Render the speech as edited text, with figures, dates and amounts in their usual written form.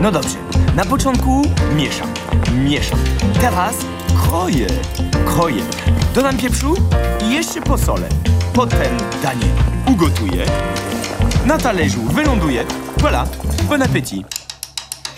No dobrze, na początku mieszam. Teraz kroję. Dodam pieprzu i jeszcze posolę. Potem danie ugotuję. Na talerzu wyląduje. Voilà, bon appétit.